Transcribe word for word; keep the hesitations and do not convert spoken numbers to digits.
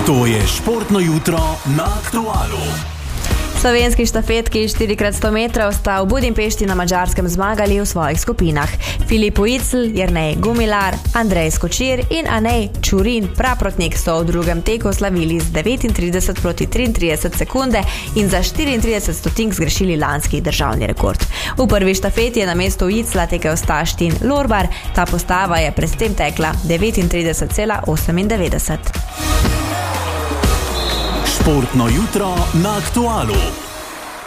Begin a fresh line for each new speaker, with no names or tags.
To je športno jutro na Aktualu.
Slovenski štafetki štiri krat sto metrov sta v Budimpešti na Madžarskem zmagali v svojih skupinah. Filip Ujcl, Jernej Gumilar, Andrej Skočir in Anej Čurin, praprotnik, so v drugem teku slavili z devetintrideset proti triintrideset sekunde in za štiriintrideset stotink zgrešili lanski državni rekord. V prvi štafeti je na mesto Ujcla tekel Staštin Lorbar, ta postava je pred tem tekla devetintrideset cela osemindevetdeset.
Športno jutro na Aktualu.